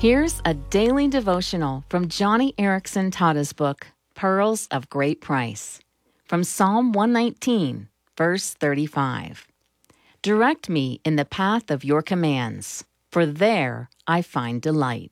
Here's a daily devotional from Johnny Erickson Tada's book, Pearls of Great Price, from Psalm 119, verse 35. Direct me in the path of your commands, for there I find delight.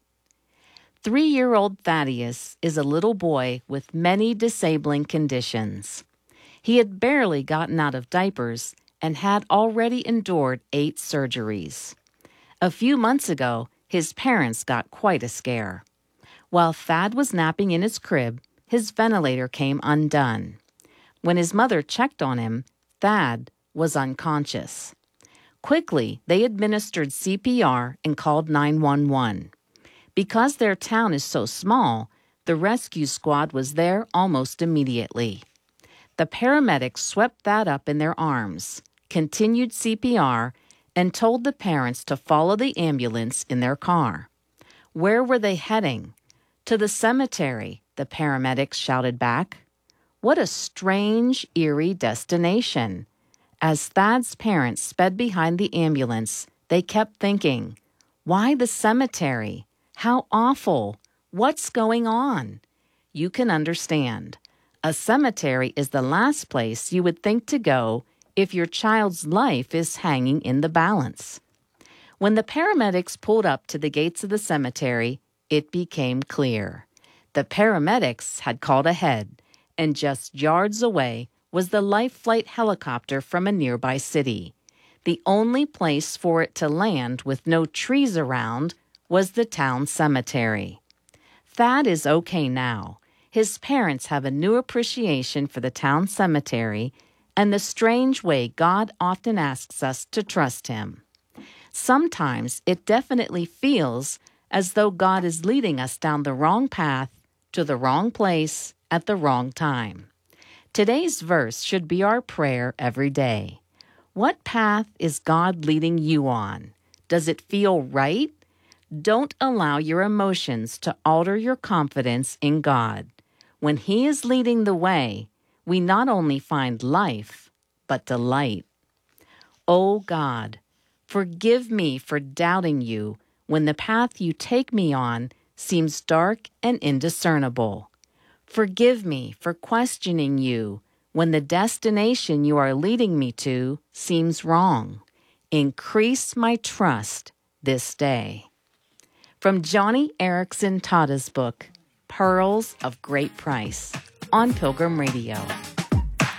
3-year-old Thaddeus is a little boy with many disabling conditions. He had barely gotten out of diapers and had already endured 8 surgeries. A few months ago, his parents got quite a scare. While Thad was napping in his crib, his ventilator came undone. When his mother checked on him, Thad was unconscious. Quickly, they administered CPR and called 911. Because their town is so small, the rescue squad was there almost immediately. The paramedics swept Thad up in their arms, continued CPR, and told the parents to follow the ambulance in their car. Where were they heading? To the cemetery, the paramedics shouted back. What a strange, eerie destination. As Thad's parents sped behind the ambulance, they kept thinking, why the cemetery? How awful! What's going on? You can understand. A cemetery is the last place you would think to go if your child's life is hanging in the balance. When the paramedics pulled up to the gates of the cemetery, it became clear. The paramedics had called ahead, and just yards away was the life flight helicopter from a nearby city. The only place for it to land with no trees around was the town cemetery. Thad is okay now. His parents have a new appreciation for the town cemetery and the strange way God often asks us to trust Him. Sometimes it definitely feels as though God is leading us down the wrong path to the wrong place at the wrong time. Today's verse should be our prayer every day. What path is God leading you on? Does it feel right? Don't allow your emotions to alter your confidence in God. When He is leading the way, we not only find life, but delight. Oh God, forgive me for doubting you when the path you take me on seems dark and indiscernible. Forgive me for questioning you when the destination you are leading me to seems wrong. Increase my trust this day. From Johnny Erickson Tada's book, Pearls of Great Price, on Pilgrim Radio.